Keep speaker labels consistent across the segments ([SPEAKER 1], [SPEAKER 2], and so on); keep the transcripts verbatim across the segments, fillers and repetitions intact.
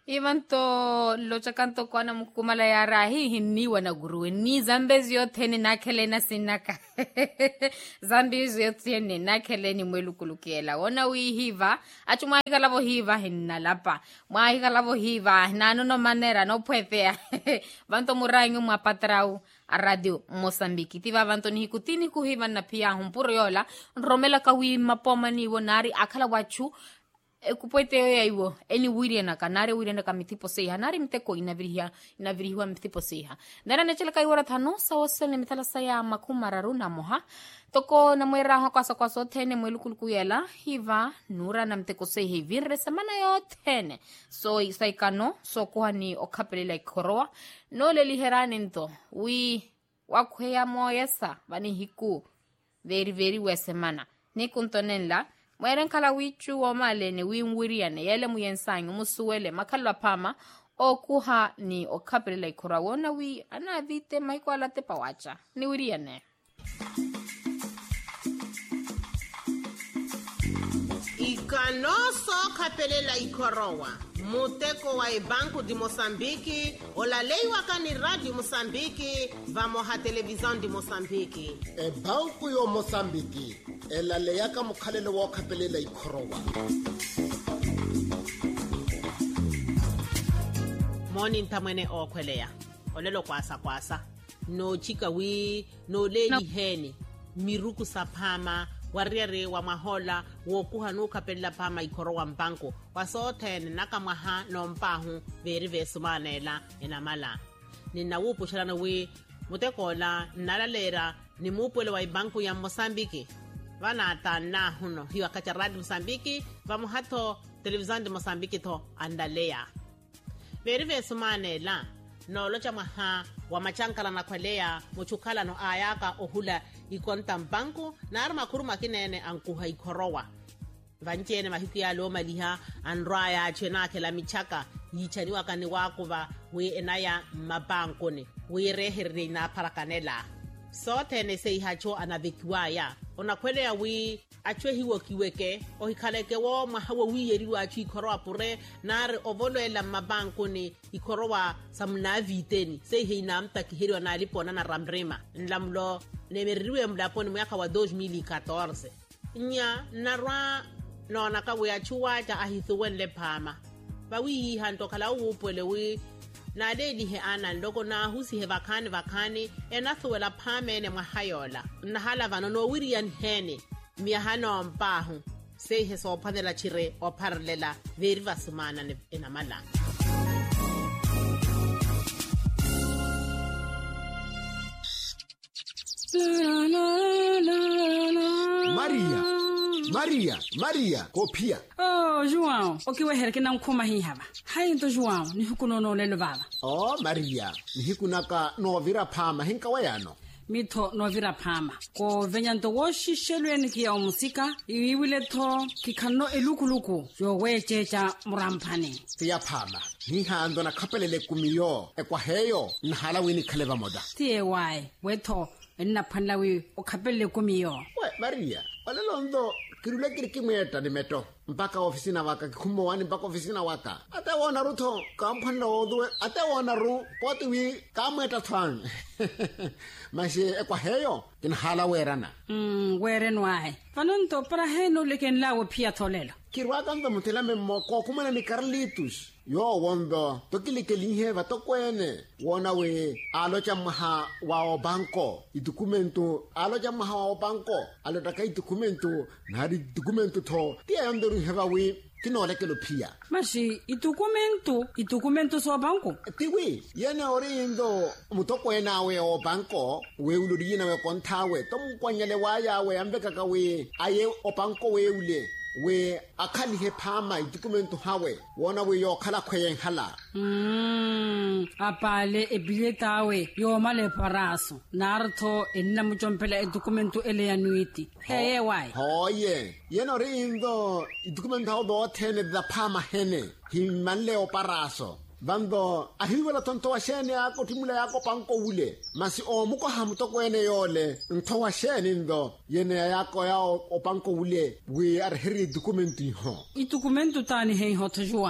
[SPEAKER 1] Ivanto locha kanto kwana mkumala ya rahi hini wana guru ni zambezi yote ni nakele na sinaka zambezi yote ni nakele ni mwelu kulukiela ona wi hiva achu mwahika lavo hiva hina lapa mwahika lavo hiva na no manera no puethea vanto murangi mwapatrau a radio Mosambiki tiva vanto ni hikutini kuhiva na pia humpuro yola nromela kawi mapoma ni wonari akala wachu e kupoite yo yaiwo eni wiri na kanare wiri na kamitipo seha nari mteko inaviriha inaviriwa mtipo seha nara nechela kai wara thano sawose ne mitala saya makumararu na moha toko na mwera ho kwasa kwaso thene mwelukulukuela hiva nura na mteko sehe virre semana yo thene so isaikano so kuhani okapelela ikoroa no le liherane nto wi wakhweya moyesa bani hiku very very we semana ni kuntonenla Mweren kala wichu wa malene wimwiriane yele muyensanyu musuwele makalwa pama okuha ni okapelela ikorawona wi anavite maiko alate pawacha ni wiriane.
[SPEAKER 2] Ikanoso kapelela ikorowa muteko wa Banco de Moçambique olaleiwa kani Radio Moçambique vamo ha televisão de Moçambique
[SPEAKER 3] e Banco yo Moçambique elaleya ka mukhalelo wa kapelela ikorowa
[SPEAKER 2] moni ntamwene okweleya olelo kwasa kwasa no chika wi no leli no. Heni miruku sapama warriere wa mahola wokuha nuka pella pama ikorowa mbanko wasothene nakamwaha nompahu veri vesumanela enamala nina wupu shalana wi mutekola nalalera ni mupwele wa Banco ya Moçambique vana tana huno hiwa kacha Radio Moçambique vamo hato televisão de Moçambique to andalea veri vesumanela no locha maha wa machankala na kwelea muchukala no ayaka ohula ikonta mbanko na arma kuruma kinene ankuha ikorowa vanchene mahiku ya lo maliha anraya chena kela michaka yichani wakani wakuva we enaya mabanko ne we reherre na parakanela so tene sei hacho anavikiwaya ona kwelea wi achwe hiwo kiweke ohikaleke wo mahawo wi yeriwa achu ikorowa pure nar ovolo ela mabanko ne ikorowa samna viteni sei heina mtaki heriwa na alipona na ramrema nlamlo nemeriwe mlaponi mwaka wa dois mil e quatorze nya narwa no nakawe achuwa ta ahithuwen le pama bawi hanto kala upole wi na dedi he ana ndoko na husi he vakani vakani enathuwela pame ne mwahayola na hala vano no wirian hene miyahano mpahu sei he so panela chire oparlela veri vasumana ne enamala
[SPEAKER 3] Maria Maria Maria kopia
[SPEAKER 4] Oh João okiwe herke na nkoma hi hava hai ndo João ni hukunono lelo baba
[SPEAKER 3] Oh Maria ni hikunaka no vira phama hinka wayano
[SPEAKER 4] mitho no vira phama ko venyanto wo shishelweni ki ya musika iwile tho kikhano elukuluku yo wechecha muramphane
[SPEAKER 3] ya phama ni hando na khapelele kumiyo ekwa heyo nhala wini khaleva moda
[SPEAKER 4] tie wai wetho enna phanlawi okhapelle kumiyo
[SPEAKER 3] we Maria walelondo kirule kirikimeta ni meto mpaka ofisina waka kikhumo wani mpaka ofisina waka ata wona rutho kamphanla odwe ata wona ru potwi kameta thwan mashe ekwa heyo kinhala werana
[SPEAKER 4] mm weren wai fanonto para heno leken lawo pia tholelo
[SPEAKER 3] kirwa kando mutela memoko kumana ni Carlitos yo wondo tokilikelihe vatokwene wona we alocha maha wa banko idokumento alocha maha wa banko alotaka idokumento nari dokumento tho tia ndori heva we kinole kelo pia
[SPEAKER 4] mashi idokumento idokumento so banko
[SPEAKER 3] tiwi yana orindo mutokwena we o banko we ulurina we konthawe tomkwanyele waya we ambeka ka we aye o banko we ule we akhali he phama idokumento hawe wona we yo khala khweye hala
[SPEAKER 4] mm apale ebiletawe yo male paraso nartho enna muchompela idokumento ele yanuiti heye wai
[SPEAKER 3] hoye yeno rindo idokumento hawo do thene da phama hene himanle o paraso bando ahiwela tonto wa shene yako timula yako panko ule masi omuko hamutoko ene yole ntho wa shene ndo yene yako yao opanko ule we are heri dokumenti ho
[SPEAKER 4] i dokumento tani hei hoto João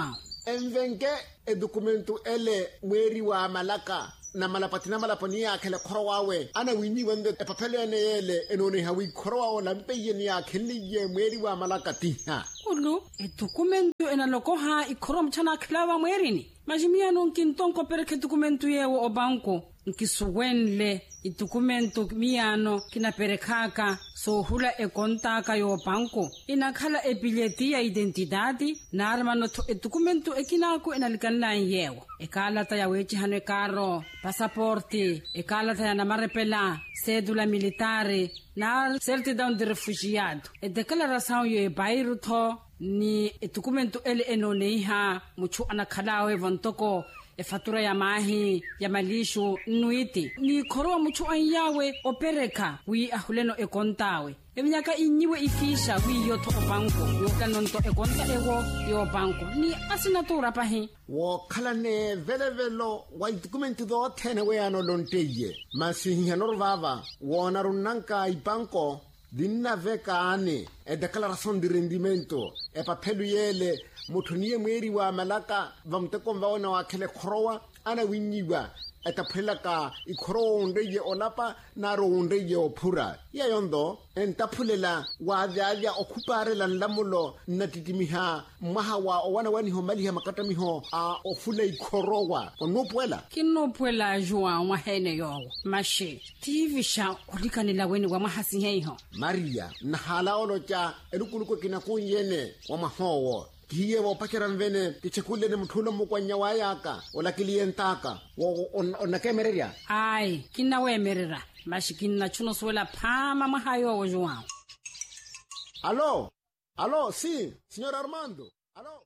[SPEAKER 3] envenke e dokumento ele mweri wa malaka na malapati na malapani ya kele korowawe ana winyi wende e papele ene ele enone hawi korowawe na mpe yeni ya keliye mweri wa malaka tiha
[SPEAKER 4] ulu e dokumento ena lokoha i korom chana klawa mwerini majimia no kintonko pereke dokumento yewo o banko nkisuwenle i dokumento miano kina perekaka so hula e kontaka yo banko inakhala e bileti ya identidadi na armano e dokumento e kinako enalikanla yewo e kalata ya wechi hane karo pasaporti e kalata ya namarepela cédula militare na certidão de refugiado e declaração yo e bairu tho ni e dokumento ele enoneiha muchu anakhalawe vantoko e fatura ya mahi ya malisho nuiti ni khorowa muchu anyawe opereka wi ahuleno e kontawe eminyaka inyiwe ifisha wi yotho banko yokanonto e konta ewo yo banko ni asinatura pahi
[SPEAKER 3] wo khalane velevelo wa dokumento do thene we ano lonteye masinya norvava wona runanka i banko dinna vekane e declaração de rendimento e papelu yele muthunie mweri wa malaka vamtekomva ona wa khele khorowa ana winyiwa etaphelaka ikhoro ndeye olapa naro ndeye ophura ya yondo entaphulela wa adya okhupare lanlamulo natitimiha mahawa owana wani ho maliha makatamiho a ofula ikhorowa onopwela
[SPEAKER 4] kinopwela jwa wa hene yo mashi tv sha kulikanela weni wa mahasi heiho
[SPEAKER 3] maria nahala olocha elukuluko kinakuyene wa mahowo kiye wo pakera mvene tichekule ne muthulo mokwanya wa yaka ola kilientaka wo onakemereria
[SPEAKER 4] ai kinawemerera mashikina chuno sola phama mahayo wo jwa
[SPEAKER 3] allo allo si signor Armando allo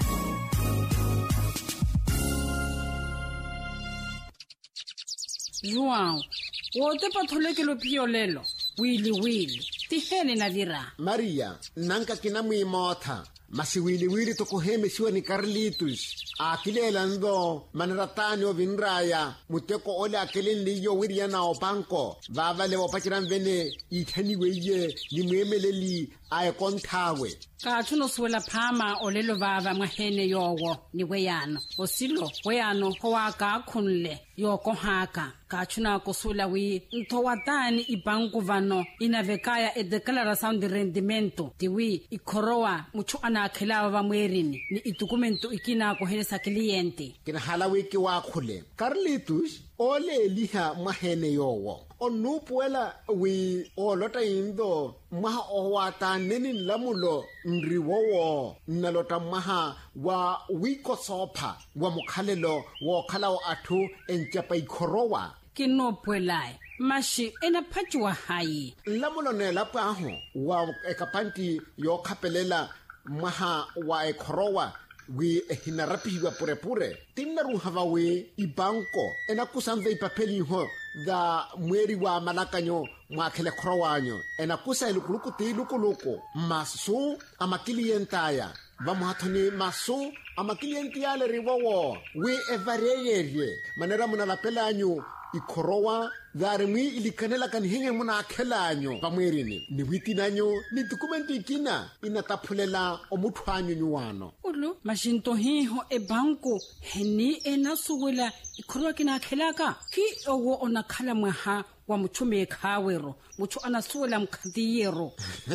[SPEAKER 4] João wote patholeke lo piolelo wili wili tihene na dira
[SPEAKER 3] Maria nanka kinamwi motha masiwili wili to koheme siwa ni Carlitos akilela ndo manratani ovinraya muteko ole akelen liyo wiri yana o banko vavale wapachiran vene ithani weye ni mwemeleli ay konthawe
[SPEAKER 4] ka thuno swela phama olelo vava mahene yowo ni weyano osilo weyano howa ka khunle yoko haka ka thuna ko swela wi ntowatani ibanku vano inavekaya e declaração de rendimento tiwi ikhorowa muchu ana khelawa va mwerini ni idokumento ikina ko helesa cliente
[SPEAKER 3] kina halawe ki wa khule Carlitos ole liha mahene yowo onupuela wi olota indo maha owata neni lamulo nriwowo nalota maha wa wiko sopa wa mukhalelo wo khalao athu enchapa ikhorowa
[SPEAKER 4] kinopwelai mashi ena phachwa hai
[SPEAKER 3] lamulo ne lapaho wa ekapanti yo khapelela maha wa ikhorowa wi hinarapiwa pure pure tinnaru havawe ibanko ena kusanze ipapeli ho da mweri wa malakanyo mwakhele khorowanyo ena kusa ilukuluku tilukuluku masu amakilientaya vamuhathoni masu amakilientiyale riwowo wi evareyerye manera muna lapelanyu ikhorowa dhari mwi ilikanela kanihinge muna akhelanyo pamwerini ni witinanyo ni dokumento ikina inataphulela omuthwanyo nyuwano
[SPEAKER 4] ulu mashinto hiho e banko heni ena suwela ikhorowa kina akhelaka ki owo onakhala mwaha wa muchume khawero muchu anasuwela mkhadiyero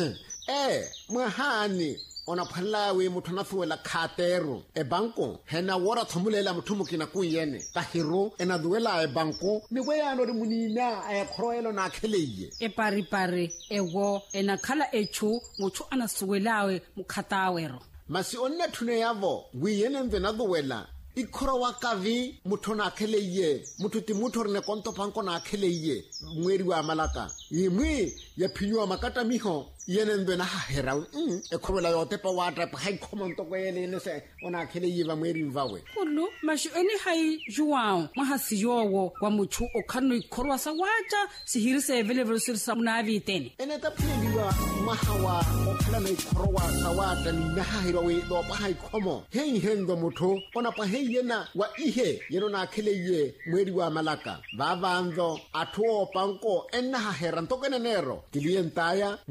[SPEAKER 3] eh mwahani ona phalawe muthu na fuela khatero e banko hena wora thomulela muthu mukina kuyene tahiro ena duela e banko ni weyano ri munina e khroelo na kheleye
[SPEAKER 4] e pari pari ewo ena khala echu muthu anasuwelawe mukhatawero
[SPEAKER 3] masi onna thune yavo wiyene mvena duela ikhorowa kavi muthu na kheleye muthu ti muthu rine konto panko na kheleye mweri wa malaka yimwi ya phinywa makata miho yene ndena ha hera mm ekhobela yote pa wata pa hai khomonto ko yene ne se ona kheleye va mweri mvawe
[SPEAKER 4] ulu mashi eni hai João mahasi yowo wa muchu okhano ikhorwa sa wacha sihirise velevel sirsa munavi tene
[SPEAKER 3] ene ta philiwa mahawa okhala na ikhorwa sa wata ni na hira we do pa hai khomo hei hendo muthu ona pa hei yena wa ihe yeno na kheleye mweri wa malaka va vanzo atho panko enna ha hera ntokene nero kilientaya mweri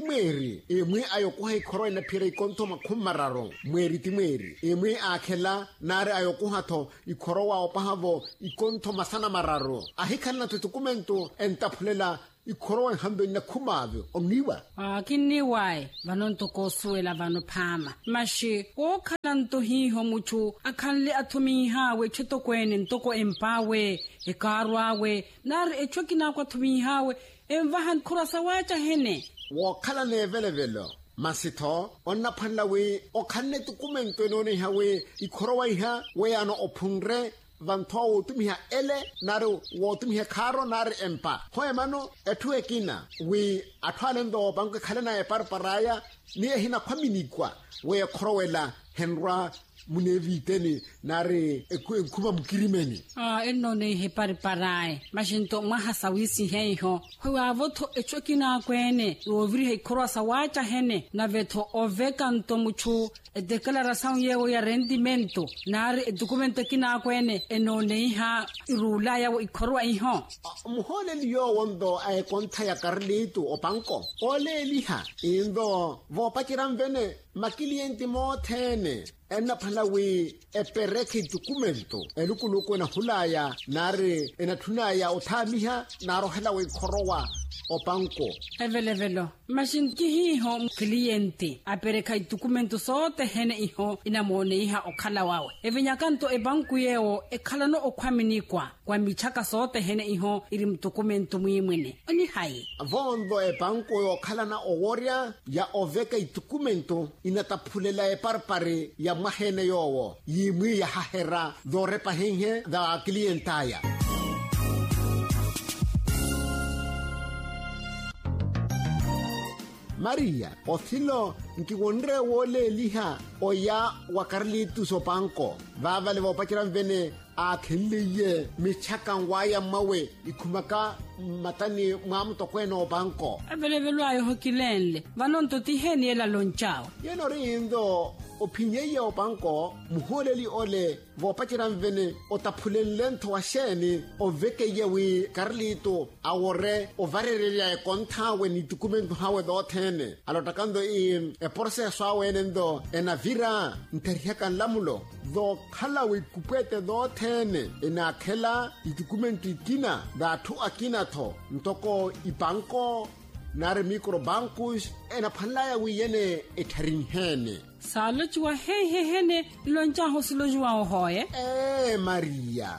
[SPEAKER 3] timweri emwe ayokuha ikhoro ena phira ikonto makhumararo mweri timweri emwe akhela nare ayokuha tho ikhoro wa opahavo ikonto masana mararo ahikhalina tutukumento entaphulela ikhoro wa hando ina khumavyo omniwa
[SPEAKER 4] ah kinniwae vanontoko suela vano phama mashi kokhala ntohiho muchu akhanle athumihawe chetokwene ntoko empawe ekarwawe nar echokina kwa thumihawe emvahan khurasa wacha hene
[SPEAKER 3] wokhala nevelevelo masitho onna phanla we okhanne tukumento enone hawe ikhoro wa iha we ano ophunre vantho o tumiha ele naro wo tumiha kharo nar empa hoye mano ethu ekina we athwalendo banke khalena e parparaya ni ehina khwaminikwa we khorowela henra muneviteni nare ekuma mukirimeni
[SPEAKER 4] ah enone he parparai mashinto mahasawisi heiho howa votho echokina kwene oviri he krosa wacha hene na vetho ovekanto muchu declaração yewo ya rendimento nare documento kina kwene enone ha irula yawo ikhorwa iho
[SPEAKER 3] muhole liyo wondo ay konta ya Carlito o banco ole liha indo vo pakiran vene makilienti mo thene ena phala we epereke documento elukuluko na hulaya nare ena thunaya othamiha naro hela we khorowa o banco
[SPEAKER 4] evelevelo mashinki hiho cliente apereka documento sote hene iho inamone iha okhala wawe evinyakanto e banku yewo ekhala no okhwaminikwa kwa michaka sote hene iho iri documento muimwene oni hai
[SPEAKER 3] vondo e banco yo khala na oworia ya oveka documento inataphulela e parpare ya mahene yowo yimwi ya hahera dore pahenhe da clientaya Maria othilo nkiwonre wole liha oya wa Carlito so banco vava le vopakira vene a kheliye michaka waya mawe ikhumaka matani mwamuto kweno banco
[SPEAKER 4] evelevelo ayo hokilenle vanonto tiheni ela lonchao
[SPEAKER 3] yeno rindo opinye yo banco muholeli ole vopakira vene otaphulenlento wa sheni oveke yewi Carlito awore ovarerele konthawe ni documento hawe dothene alotakando i e proceso awenendo enavira nterheka lamulo do khala we kupete do thene ena khela i-documento ikina dathu akina tho ntoko ibanko nare microbancos ena phanlaya we yene etharinhene
[SPEAKER 4] salochwa he he hene loncha hosilojwa hoye
[SPEAKER 3] eh Maria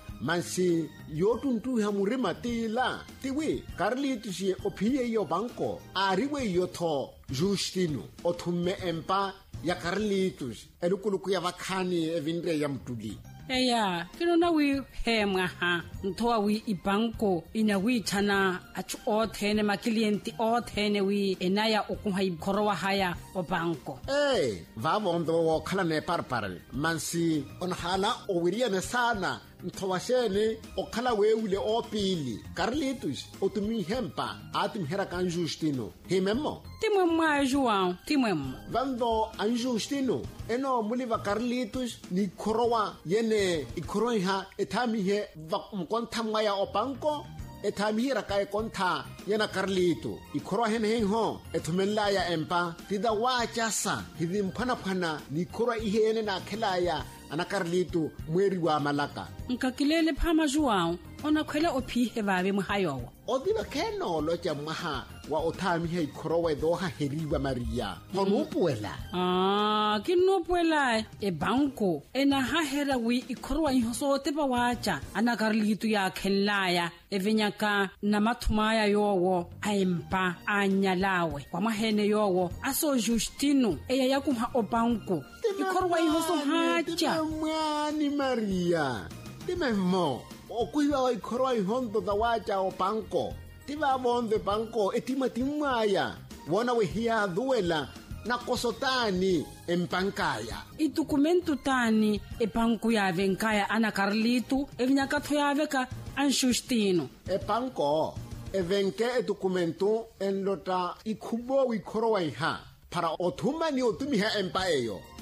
[SPEAKER 3] mansi yotuntu ha murima tila tiwe Carlito si ophiye yo banco ariwe yo tho Justino othumme empa ya Carlitos elukuluku ya vakhani evinre ya mtuli
[SPEAKER 4] eya kinona wi hemwa ha nthowa wi ibanko ina wi thana achu othene maklienti othene wi enaya okuha ikhorowa haya o banko
[SPEAKER 3] eh vavondo wo khala ne parpare mansi onhala owiriane sana nthowa shene okhala wewile opili Carlitos otumi hempa atimhera kan Justino himemo
[SPEAKER 4] timwe mwa João timwe
[SPEAKER 3] vando an Justino eno muliva Carlitos ni khorowa yene ikhoroiha ethamihe mkontha ya o banco ethamira kai kontha yena Carlito ikhorowa hene heho ethumela ya empa tida wachasa hidi mphana phana ni khorowa ihene na khelaya ana Carlito mweri wa malaka
[SPEAKER 4] nkakilele phama João ona khwela ophihe babe muhayowo
[SPEAKER 3] odiba keno lo tja maha wa othami he khorowe do ha heriwa Maria monupuela
[SPEAKER 4] ah kinopuela e banko ena ha hera wi ikhorowa ihoso te ba wacha ana Carlito ya khenlaya evenyaka na mathumaya yowo aempa anyalawe kwa mahene yowo aso Justino eya yakuha o banko ikhorowa ihoso hacha
[SPEAKER 3] mwani Maria timemo okuiwa wa ikhorowa ihondo da wacha o banco tiba bonde banco etima timaya wona we hiya duela na kosotani empankaya
[SPEAKER 4] i-documento tani e banko ya venkaya ana Carlito evinyaka thoyave ka an Justino
[SPEAKER 3] e banco evenke e documento en lota ikhubo ikhorowa iha para othuma ni otumiha empa eyo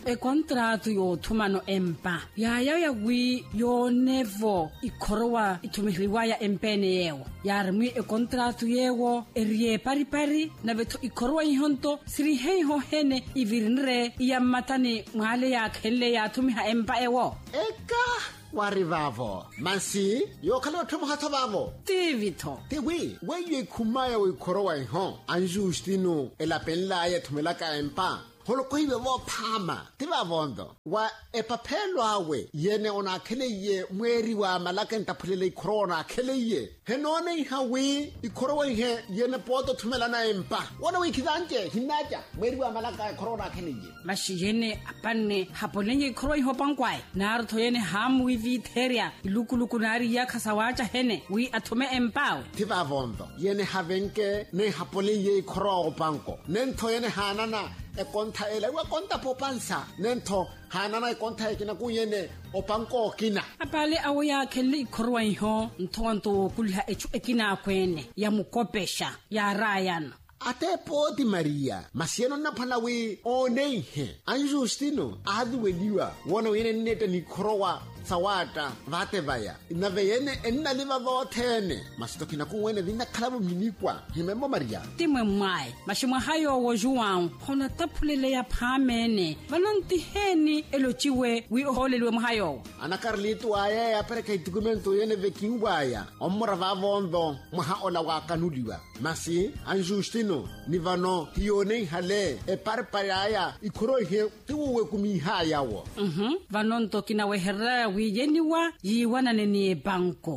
[SPEAKER 4] e kontratu yo thumano empa ya ya ya wi yo nevo ikorowa itumiriwa ya empene yewo ya rmi e kontratu yewo erie pari pari na beto ikorowa ihonto siri hei ho hene ivirinre ya matani mwale ya khelle ya thumiha empa ewo
[SPEAKER 3] eka warivavo masi yo kalo thomo hatha bavo
[SPEAKER 4] tivitho
[SPEAKER 3] tiwi we ye khumaya we khorowa iho anjustino elapenla ya thumela ka empa holo koibe vo phama tiba vondo wa epapelo awe yene ona kheleye mweri wa malaka ntaphelele corona kheleye henone ihawi ikorowa ihe yene poto thumela na empa wona we khidanje hinaja mweri wa malaka corona kheleye
[SPEAKER 4] mashiyene apanne hapolenye ikorowa iho pankwai nar thoyene ham wi vitheria lukuluku nari ya khasawacha hene wi athume empawe
[SPEAKER 3] tiba vondo yene havenke ne hapolenye ikorowa panko nen thoyene hanana e konta ele wa konta popansa nento hanana e konta e kina kuyene opanko kina
[SPEAKER 4] apale awya khelle ikhorwa iho nthonto kulha echu ekina kwene ya mukopesha ya rayan
[SPEAKER 3] ate poti Maria masieno na phalawi oneihe anjustino adweliwa wona wene nete ni khorowa sawata vate vaya inave yene enna liva vothene masito kina kuwene dina khalabu minikwa himembo Maria
[SPEAKER 4] timwe mwai mashimwa hayo wo juwan hona taphulele ya phamene vananti heni elochiwe wi holelwe mhayo
[SPEAKER 3] ana Carlito aya ya pereka idokumento yene vekingwaya omora vavondo mha ola wa kanuliwa masi anjustino ni vano hione hale e parpaya ikoro he tuwe kumiha yawo
[SPEAKER 4] mhm vanonto kina weherra wi yeniwa yiwana neni banko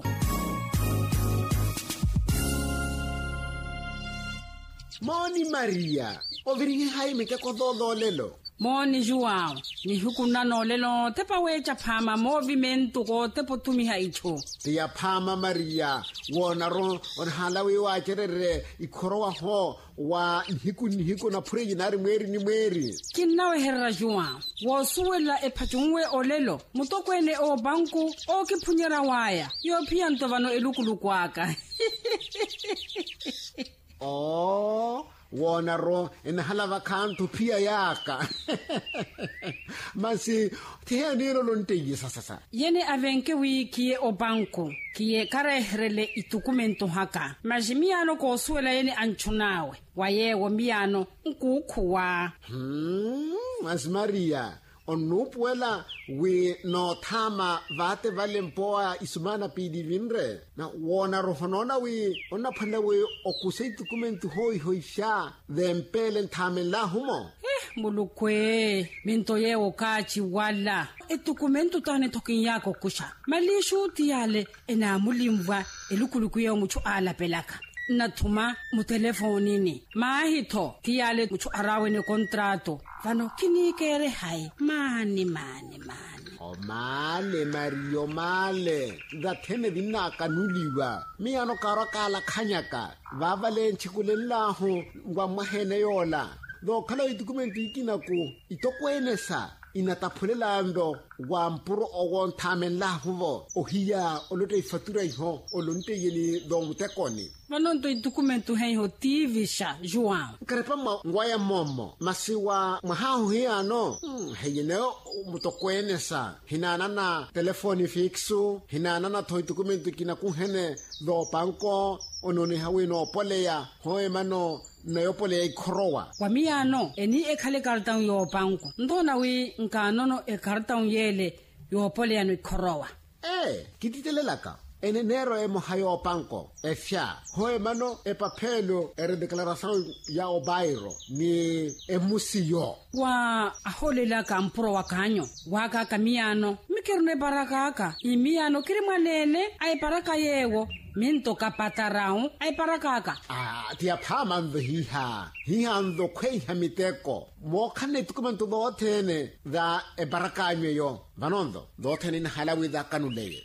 [SPEAKER 3] Moni Maria oviri hai meke kododo lelo
[SPEAKER 4] moni juwa ni hukuna no lelo tepa wecha phama movimento ko tepo tumiha icho
[SPEAKER 3] ya phama Maria wona ro on halawi wa kerere ikorowa ho wa hiku ni hiku na phure nari mweri ni mweri
[SPEAKER 4] kinawe herra juwa wo suwela e phachungwe olelo mutokwene o banku o kiphunyera waya yo phianto vano elukulukwaka
[SPEAKER 3] oh wona ro en halava khantu phia yaka masi thea niro lonteyi sasa
[SPEAKER 4] yene avenke wiki o banko kiye karehrele itukumento haka majimiano ko suela yene anchunawe waye wombiano nkukhuwa
[SPEAKER 3] hmm mas Maria onupuela we no thama vate valempoa isumana pidi vinre na wona rofonona we ona phanda we okuse document hoi hoi sha thempele thamela humo
[SPEAKER 4] eh mulukwe minto ye okachi wala edokumento tane tokin yako kusha malishu tiyale ena mulimva elukuluku ye muchu ala pelaka na thuma mu telefonini mahitho tiyale muchu arawe ne contrato vano kinikere hai mani mani mani
[SPEAKER 3] o male Mario male dathene dinna kanuliwa miano karakala khanyaka vavale nchikulelaho ngwa mahene yola do khala document ikina ku itokwenesa inataphulelando wa mpuro ogon thamela huvo ohia olote fatura iho olonte yeli do mutekoni
[SPEAKER 4] vanonto document hei ho tivisha juan
[SPEAKER 3] karepama ngwaya momo masiwa mahahu hiano heyene mutokwenesa hinana na telefoni fixu hinana na toy document kina ku hene do banko onone hawino poleya hoe mano na yopole ikorowa
[SPEAKER 4] wamiano eni ekhale kartang yo banko ndona wi nkanono e kartang yele yo pole ano ikorowa
[SPEAKER 3] eh kititelelaka enenero e mohayo banko e fya hoe mano e papelo e declaração ya obairo ni e musiyo
[SPEAKER 4] wa aholela kampuro wakanyo waka kamiano mikerne barakaka imiano kirimwanene ay baraka yewo minto kapatarao ay barakaka
[SPEAKER 3] ah tia phama ndo hiha hiha ndo kwei hamiteko mo khane dokumento do thene da e barakanyo yo vanondo do thene na halawi da kanuleye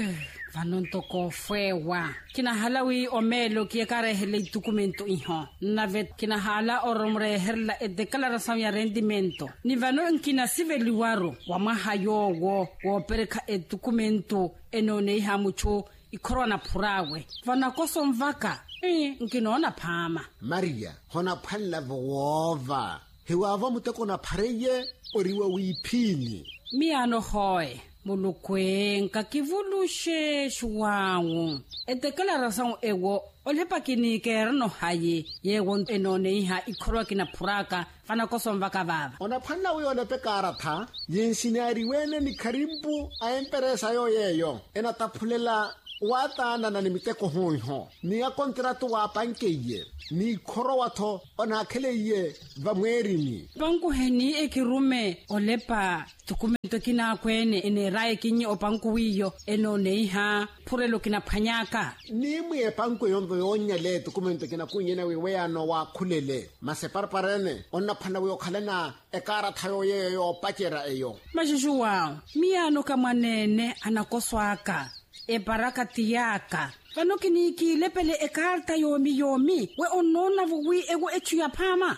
[SPEAKER 4] vanonto ko fwewa kina halawi omelo kie karehele dokumento iho navet kina hala oromre herla e declaração ya rendimento ni vano nkina siveliwaro wa mahayo wo wo pereka e dokumento enone hamucho ikorona purawe vana kosomvaka eh nkinona phama
[SPEAKER 3] Maria hona phalla vova he wa va muteko na phareye oriwa o iphini
[SPEAKER 4] miano hoe molokweng ka kivulushe shuwangu etekela rasang ewo olepa kinikere no haye yewo enone iha ikhorwa kina phuraka fana kosomva ka baba
[SPEAKER 3] ona phanna we ona pekara tha yensinari wene ni kharimpu a emperesa yo yeyo ena taphulela wa tana na nimiteko hoho ni ya kontrato wa pankeye ni khoro watho ona kheleye va mwerini
[SPEAKER 4] banku heni ekirume olepa dokumento kina kwene ene rae kinyi opanku wiyo enone iha phurelo kina phanyaka
[SPEAKER 3] ni mwe panku yondo yonya le dokumento kina kunyena we weano wa khulele maseparparene onna phana we okhalena ekara thayo yeyo pakera eyo
[SPEAKER 4] majishuwa miano kamanene anakoswaka e baraka tiyaka vanokini lepele e karta yomi yomi we onona vuwi ego echu ya phama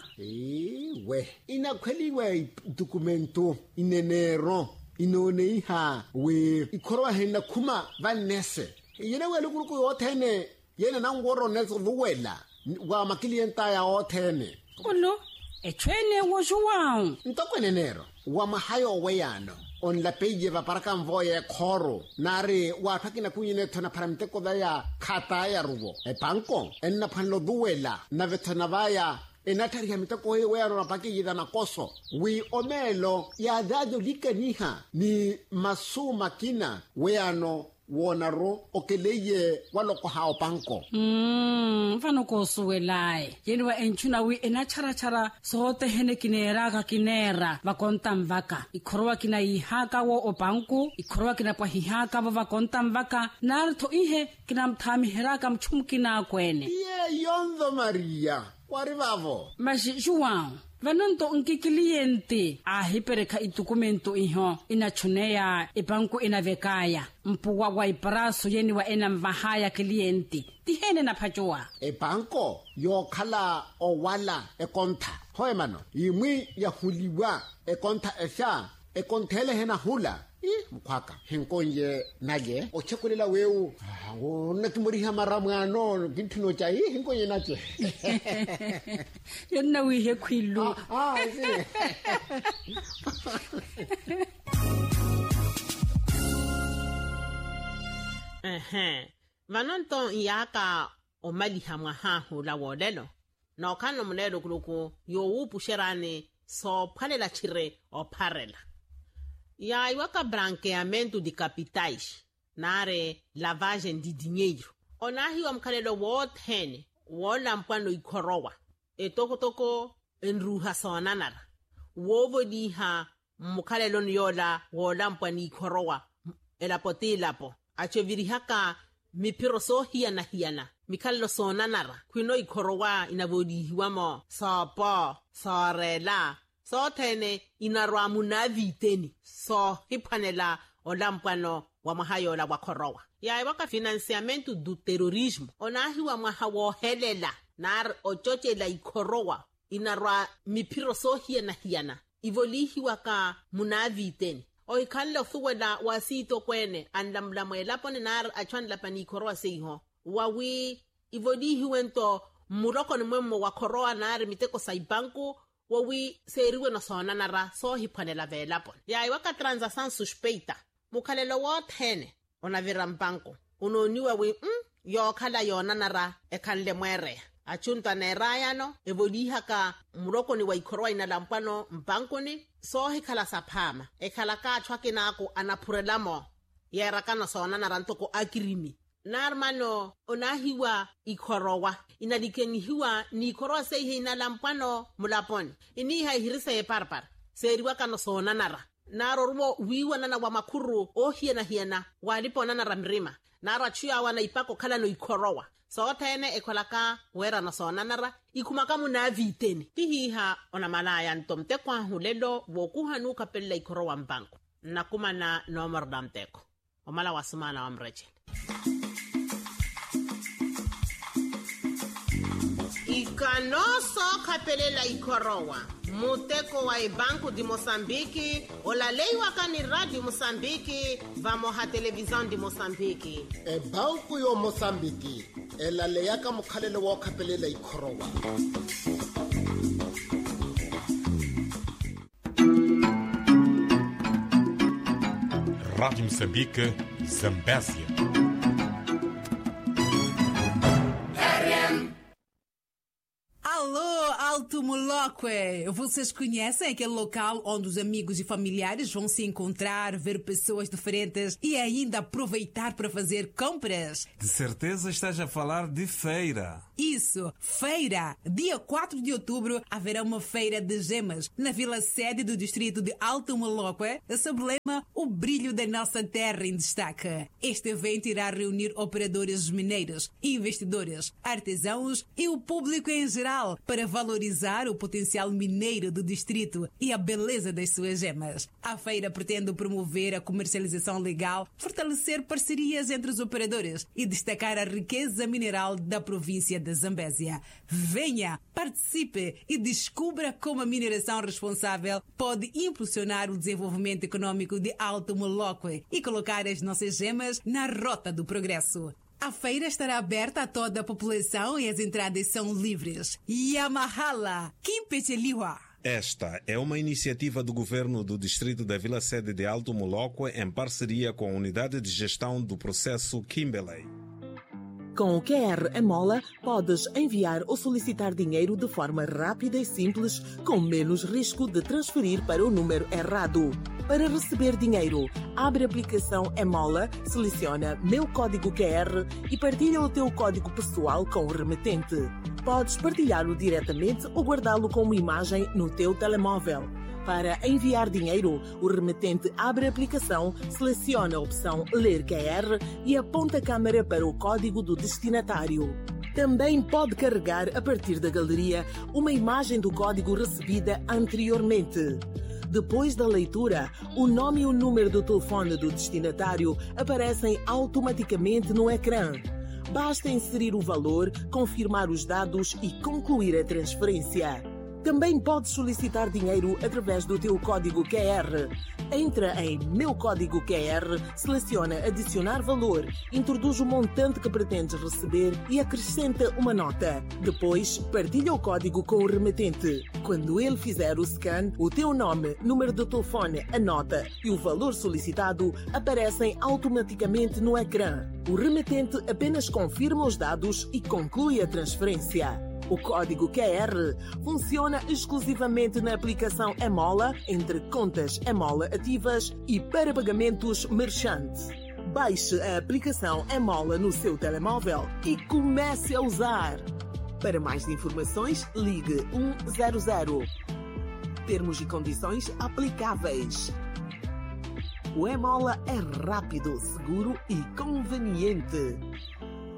[SPEAKER 3] eh we ina khweliwe dokumento inenero inone iha we ikhorwa hena khuma vanese yena we lokuru yothene yena nangoro nezo luwela wa maklienta ya othene
[SPEAKER 4] olo echwene wo juwang
[SPEAKER 3] ntokwenenero wa mahayo weyano on la peye va para kan voye khoro nare wa thakina kunyine thona paramte ko ya khata ya rubo e banko enna phanlo duwela na vethona vaya enathari ya miteko we ya rona pake yida na koso wi omelo ya dado likaniha ni masuma kina we ano wonaro okeleye waloko hao banko
[SPEAKER 4] mm fano ko suwelai yenwa enchuna wi enachara chara sote hene kinera ka kinera va kontam vaka ikhorwa kina ihaka wo obanku ikhorwa kina pa hihaka va kontam vaka nartho ihe kina mthami heraka mchumkina kwene
[SPEAKER 3] ye yondo maria wari vavo
[SPEAKER 4] maji juwan vanonto unki cliente a hipereka itukumento iho ina chuneya ibanku ina vekaya mpuwa wa ibraso yeni wa ena mvahaya cliente tihene na phajoa
[SPEAKER 3] e banko yo khala o wala e konta hoye mano yimwi ya huliwa e konta esha e konthele hena hula i mkhwaka hinkonye nage o chekulela weu o nakimori ha maramano githino cha i hinkonye nache
[SPEAKER 4] yena wi he khwilu
[SPEAKER 3] ah si
[SPEAKER 2] ehe vanonto yaka o maliha mwaha hula wodelo na okano mulelo kuluku yo upusherane so phalela chire o pharela ya iwaka branqueamento de capitais nare lavagem de dinheiro onahi wa mkhalelo wothene wona mpano ikhorowa etokotoko enruha sonanara wovodiha mkhalelo nyola wola mpani ikhorowa elapotilapo achevirihaka mipiro so hiana hiana mikhalelo sonanara kwino ikhorowa inavodihiwamo sopo sorela so thene inarwa munaviteni so hiphanela olampano wa mahayola wa khorowa ya waka financiamento do terrorismo onahi wa mahawo helela nar ochochela ikhorowa inarwa mipiro so hiana hiana ivolihi waka munaviteni o ikhanle fuwela wasito kwene andamlamwela pone nar achwanla pani khorowa seiho wawi ivolihi wento muroko ni mwemo wa khorowa nar miteko saibanko wawi seriwe no sonanara so hiphanela velapon ya iwaka transaction suspeita mukhalelo wothene onavira mbanko unoniwa wi mm yo khala yona nara ekhanle mwere achunta nerayano evolihaka muroko ni wa ikhorwa ina lampano mbanko ni so hikhala saphama ekhala ka chwake nako anaphurelamo yera kana sonanara ntoko akirimi narmano onahiwa ikhorowa inalikenihiwa ni ikhorowa seihe inalampano mulaponi iniha hirisa ye parpar seriwa kano sonanara naro rumo wiwa nana wa makuru o hiena hiena walipo nana mrima naro chuya wana ipako kala no ikhorowa so tene ekolaka wera na sonanara ikumaka muna viteni tihiha ona malaya ntomte kwa hulelo wokuhanu kapella ikhorowa mbanko nakumana nomor damteko omala wasumana wa mreche ikanoso kapelela ikhorowa muteko wa ibanku di Moçambique olaleiwa kani radio Moçambique vamos ha televisão di Moçambique
[SPEAKER 3] e banku yo Moçambique elaleyaka mukhalelo wo kapelela ikhorowa
[SPEAKER 5] Rádio Moçambique, Zambésia.
[SPEAKER 6] Alô, Alto Moloque! Vocês conhecem aquele local onde os amigos e familiares vão se encontrar, ver pessoas diferentes e ainda aproveitar para fazer compras?
[SPEAKER 7] De certeza estás a falar de feira.
[SPEAKER 6] Isso, feira! Dia quatro de outubro haverá uma feira de gemas na vila sede do distrito de Alto Moloque, sob o lema O Brilho da Nossa Terra em Destaque. Este evento irá reunir operadores mineiros, investidores, artesãos e o público em geral para valorizar o potencial mineiro do distrito e a beleza das suas gemas. A feira pretende promover a comercialização legal, fortalecer parcerias entre os operadores e destacar a riqueza mineral da província da Zambésia. Venha, participe e descubra como a mineração responsável pode impulsionar o desenvolvimento econômico de Alto Moloque e colocar as nossas gemas na rota do progresso. A feira estará aberta a toda a população e as entradas são livres. Yamahala, Kimpecheliwa.
[SPEAKER 8] Esta é uma iniciativa do governo do distrito da Vila Sede de Alto Moloque em parceria com a Unidade de Gestão do Processo Kimberley.
[SPEAKER 9] Com o Q R Emola, podes enviar ou solicitar dinheiro de forma rápida e simples, com menos risco de transferir para o número errado. Para receber dinheiro, abre a aplicação Emola, seleciona Meu Código Q R e partilha o teu código pessoal com o remetente. Podes partilhá-lo diretamente ou guardá-lo como imagem no teu telemóvel. Para enviar dinheiro, o remetente abre a aplicação, seleciona a opção Ler Q R e aponta a câmera para o código do destinatário. Também pode carregar, a partir da galeria, uma imagem do código recebida anteriormente. Depois da leitura, o nome e o número do telefone do destinatário aparecem automaticamente no ecrã. Basta inserir o valor, confirmar os dados e concluir a transferência. Também podes solicitar dinheiro através do teu código Q R. Entra em Meu Código Q R, seleciona Adicionar Valor, introduz o montante que pretendes receber e acrescenta uma nota. Depois, partilha o código com o remetente. Quando ele fizer o scan, o teu nome, número de telefone, a nota e o valor solicitado aparecem automaticamente no ecrã. O remetente apenas confirma os dados e conclui a transferência. O código Q R funciona exclusivamente na aplicação Emola, entre contas Emola ativas e para pagamentos merchant. Baixe a aplicação Emola no seu telemóvel e comece a usar. Para mais informações, ligue um zero zero. Termos e condições aplicáveis. O Emola é rápido, seguro e conveniente.